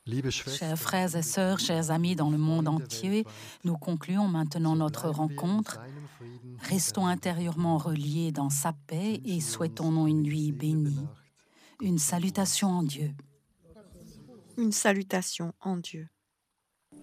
Chers frères et sœurs, chers amis dans le monde entier, nous concluons maintenant notre rencontre. Restons intérieurement reliés dans sa paix et souhaitons-nous une nuit bénie. Une salutation en Dieu. Une salutation en Dieu.